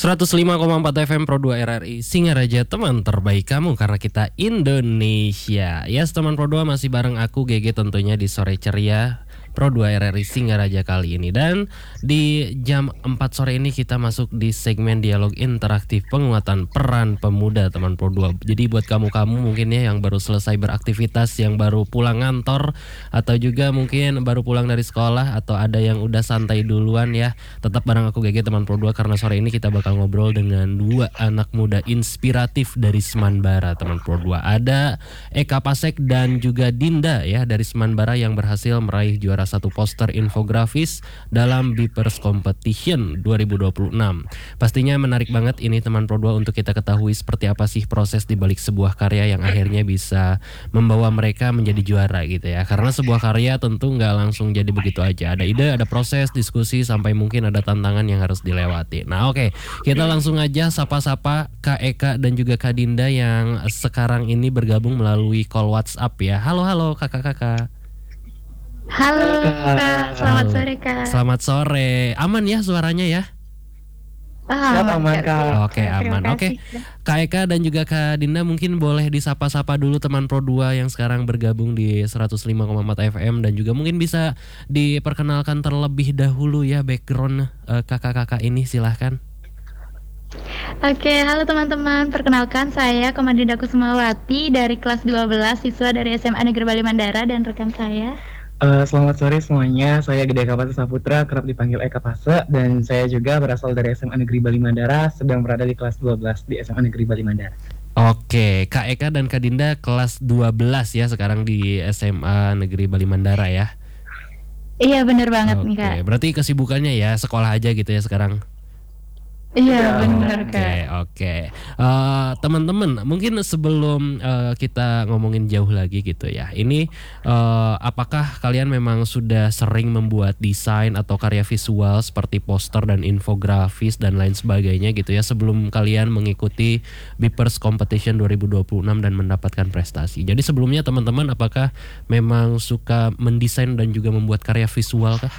105,4 FM Pro 2 RRI Singaraja, teman terbaik kamu karena kita Indonesia. Yes, teman Pro 2 masih bareng aku GG tentunya di sore ceria Pro 2 RRI Singaraja kali ini. Dan di jam 4 sore ini kita masuk di segmen dialog interaktif penguatan peran pemuda, teman Pro 2. Jadi buat kamu-kamu mungkin ya yang baru selesai beraktivitas, yang baru pulang kantor, atau juga mungkin baru pulang dari sekolah, atau ada yang udah santai duluan ya, tetap bareng aku GG teman Pro 2 karena sore ini kita bakal ngobrol dengan dua anak muda inspiratif dari Semanbara, teman Pro 2. Ada Eka Pasek dan juga Dinda ya dari Semanbara yang berhasil meraih juara satu poster infografis dalam Bipers Competition 2026. Pastinya menarik banget ini teman Pro 2 untuk kita ketahui seperti apa sih proses di balik sebuah karya yang akhirnya bisa membawa mereka menjadi juara gitu ya. Karena sebuah karya tentu nggak langsung jadi begitu aja. Ada ide, ada proses, diskusi, sampai mungkin ada tantangan yang harus dilewati. Nah oke, kita langsung aja sapa-sapa Kak Eka dan juga Kak Dinda yang sekarang ini bergabung melalui call WhatsApp ya. Halo kakak-kakak. Halo Kak, selamat sore Kak. Selamat sore, aman ya suaranya ya? Aman Kak. Oke, aman. Oke. Kak Eka dan juga Kak Dinda mungkin boleh disapa-sapa dulu teman Pro 2 yang sekarang bergabung di 105,4 FM dan juga mungkin bisa diperkenalkan terlebih dahulu ya background kakak-kakak ini, silahkan. Oke, halo teman-teman. Perkenalkan saya Komandinda Kusumawati dari kelas 12, siswa dari SMA Negeri Bali Mandara, dan rekan saya. Selamat sore semuanya, saya Gede Eka Pase Saputra, kerap dipanggil Eka Pase, dan saya juga berasal dari SMA Negeri Bali Mandara, sedang berada di kelas 12 di SMA Negeri Bali Mandara. Oke, Kak Eka dan Kak Dinda kelas 12 ya sekarang di SMA Negeri Bali Mandara ya? Iya benar banget nih Kak. Berarti kesibukannya ya sekolah aja gitu ya sekarang? Iya benar Kak. Oke. Teman-teman, mungkin sebelum kita ngomongin jauh lagi gitu ya, ini apakah kalian memang sudah sering membuat desain atau karya visual seperti poster dan infografis dan lain sebagainya gitu ya sebelum kalian mengikuti Bipers Competition 2026 dan mendapatkan prestasi? Jadi sebelumnya teman-teman apakah memang suka mendesain dan juga membuat karya visual kah?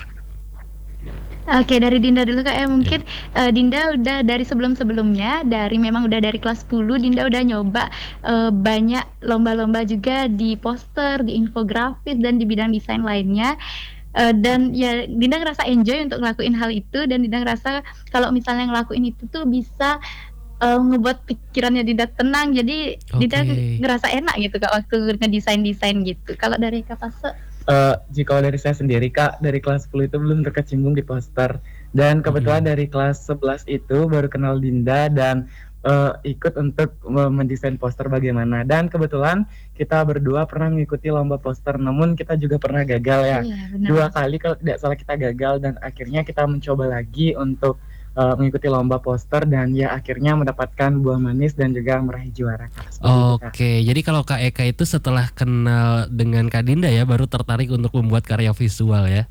Oke, dari Dinda dulu Kak ya. Mungkin Dinda udah dari sebelum-sebelumnya, memang udah dari kelas 10 Dinda udah nyoba banyak lomba-lomba juga di poster, di infografis, dan di bidang desain lainnya. Dan ya Dinda ngerasa enjoy untuk ngelakuin hal itu, dan Dinda ngerasa kalau misalnya ngelakuin itu tuh bisa ngebuat pikirannya Dinda tenang. Jadi Dinda ngerasa enak gitu Kak waktu ngedesain-desain gitu. Kalau dari Kak Pase? Jika dari saya sendiri Kak, dari kelas 10 itu belum terkecimpung di poster, dan kebetulan dari kelas 11 itu baru kenal Dinda dan ikut untuk mendesain poster bagaimana. Dan kebetulan kita berdua pernah mengikuti lomba poster, namun kita juga pernah gagal ya. Iya, 2 kali kalau tidak salah kita gagal, dan akhirnya kita mencoba lagi untuk mengikuti lomba poster, dan ya akhirnya mendapatkan buah manis dan juga meraih juara. Oke, jadi kalau Kak Eka itu setelah kenal dengan Kak Dinda ya baru tertarik untuk membuat karya visual ya?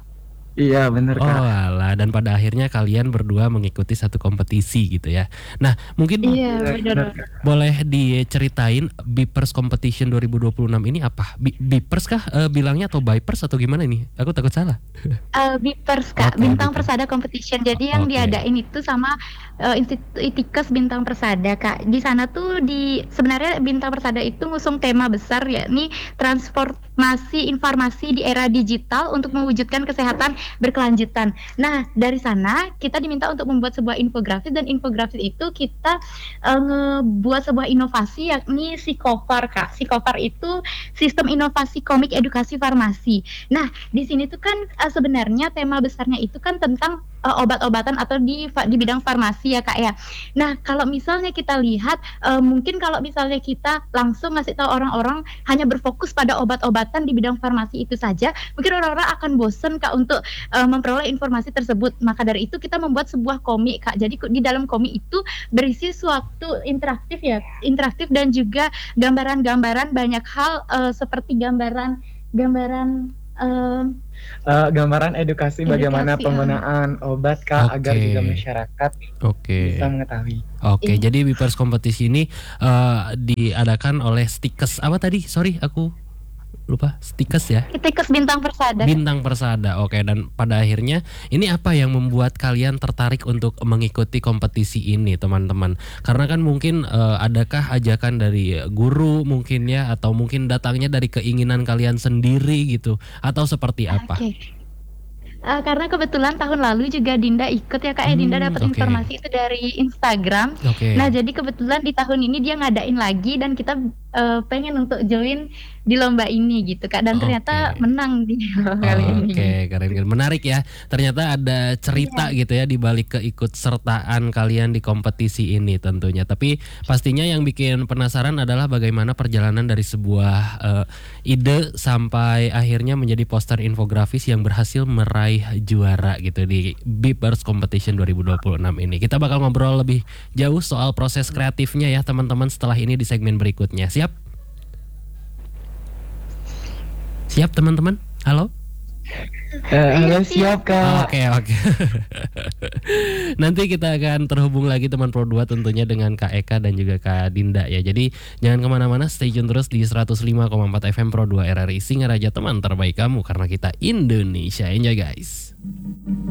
Iya benar Kak. Oh alah, dan pada akhirnya kalian berdua mengikuti satu kompetisi gitu ya. Nah mungkin boleh diceritain Bipers Competition 2026 ini apa? Bipers kah bilangnya atau Bipers atau gimana ini? Aku takut salah. Bipers Kak, Bintang Persada Competition. Jadi yang diadain itu sama Institut Itikes Bintang Persada Kak. Di sana tuh sebenarnya Bintang Persada itu ngusung tema besar, yakni transformasi informasi di era digital untuk mewujudkan kesehatan berkelanjutan. Nah, dari sana kita diminta untuk membuat sebuah infografis, dan infografis itu kita ngebuat sebuah inovasi, yakni Psikofar Kak. Psikofar itu sistem inovasi komik edukasi farmasi. Nah, di sini tuh kan sebenarnya tema besarnya itu kan tentang obat-obatan atau di bidang farmasi ya Kak ya. Nah, kalau misalnya kita lihat mungkin kalau misalnya kita langsung ngasih tahu orang-orang hanya berfokus pada obat-obatan di bidang farmasi itu saja, mungkin orang-orang akan bosen Kak untuk memperoleh informasi tersebut. Maka dari itu kita membuat sebuah komik Kak. Jadi di dalam komik itu berisi suatu interaktif dan juga gambaran-gambaran banyak hal, seperti gambaran edukasi bagaimana penggunaan obat Kak, agar juga masyarakat bisa mengetahui. Jadi Bipers kompetisi ini diadakan oleh Stikes apa tadi? Sorry aku Lupa, Stikes ya? Tikes Bintang Persada. Bintang Persada. Oke, dan pada akhirnya ini apa yang membuat kalian tertarik untuk mengikuti kompetisi ini, teman-teman? Karena kan mungkin adakah ajakan dari guru mungkin ya, atau mungkin datangnya dari keinginan kalian sendiri gitu, atau seperti apa? Oke. Karena kebetulan tahun lalu juga Dinda ikut ya Kak, Dinda dapat Oke. informasi itu dari Instagram. Oke. Nah, jadi kebetulan di tahun ini dia ngadain lagi dan kita pengen untuk join di lomba ini gitu Kak, dan ternyata Oke. menang di lomba kali ini. Oke, keren. Menarik ya. Ternyata ada cerita gitu ya di balik keikutsertaan kalian di kompetisi ini tentunya. Tapi pastinya yang bikin penasaran adalah bagaimana perjalanan dari sebuah ide sampai akhirnya menjadi poster infografis yang berhasil meraih juara gitu di Beepers Competition 2026 ini. Kita bakal ngobrol lebih jauh soal proses kreatifnya ya teman-teman setelah ini di segmen berikutnya. Siap? Siap teman-teman? Halo? Halo, siap Kak. Oke. Nanti kita akan terhubung lagi teman Pro 2 tentunya dengan Kak Eka dan juga Kak Dinda ya. Jadi jangan kemana-mana, stay tune terus di 105,4 FM Pro 2 RRI Singaraja, teman terbaik kamu karena kita Indonesia. Enjoy guys.